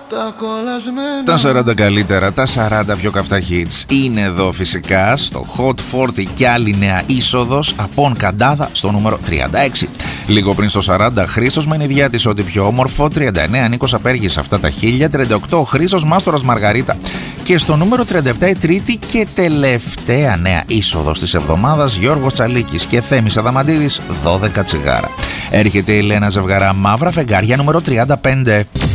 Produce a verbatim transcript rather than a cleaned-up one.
Τα σαράντα καλύτερα, τα σαράντα πιο καυτά hits είναι εδώ φυσικά στο Hot σαράντα και άλλη νέα είσοδος από Καντάδα στο νούμερο τριάντα έξι. Λίγο πριν στο σαράντα, Χρήστος Μενιδιάτης, ό,τι πιο όμορφο. τριάντα εννέα, Νίκος Απέργης, αυτά τα χίλια. τριάντα οκτώ, Χρήστος Μάστορας, Μαργαρίτα. Και στο νούμερο τριάντα επτά, η τρίτη και τελευταία νέα είσοδος της εβδομάδας, Γιώργος Τσαλίκης και Θέμης Αδαμαντίδης, δώδεκα τσιγάρα. Έρχεται η Λένα Ζευγαρά, Μαύρα Φεγγάρια, νούμερο τριάντα πέντε.